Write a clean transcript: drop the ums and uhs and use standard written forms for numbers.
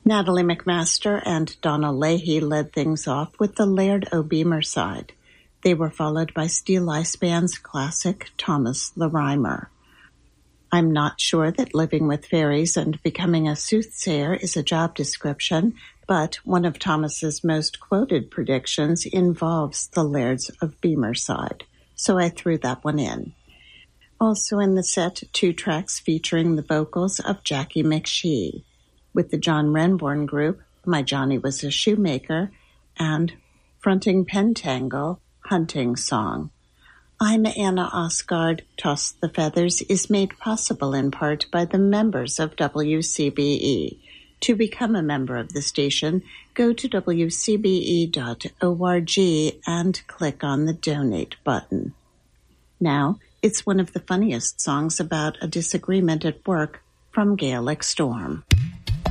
Natalie McMaster and Donna Leahy led things off with the Laird O'Beamer side. They were followed by Steel Ice Band's classic Thomas the Rhymer. I'm not sure that living with fairies and becoming a soothsayer is a job description, but one of Thomas's most quoted predictions involves the Lairds of Beamer side, so I threw that one in. Also in the set, 2 tracks featuring the vocals of Jackie McShee, with the John Renbourn group, My Johnny Was a Shoemaker, and fronting Pentangle, Hunting Song. I'm Anna Osgard. Toss the Feathers is made possible in part by the members of WCBE. To become a member of the station, go to wcbe.org and click on the Donate button. Now, it's one of the funniest songs about a disagreement at work from Gaelic Storm.